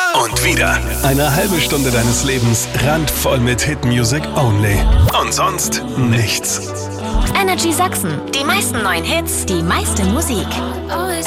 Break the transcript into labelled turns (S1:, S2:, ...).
S1: Und wieder eine halbe Stunde deines Lebens randvoll mit Hitmusic only. Und sonst nichts.
S2: Energy Sachsen. Die meisten neuen Hits, die meiste Musik.